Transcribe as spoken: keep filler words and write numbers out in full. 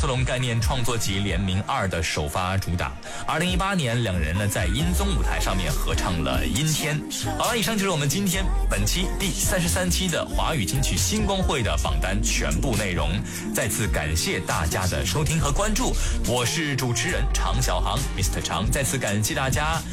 速龙概念创作集联名二的首发主打。二零一八年，两人呢在音综舞台上面合唱了《阴天》。好了，以上就是我们今天本期第三十三期的华语金曲新光会的榜单全部内容。再次感谢大家的收听和关注，我是主持人常小航 Mister 常，再次感谢大家。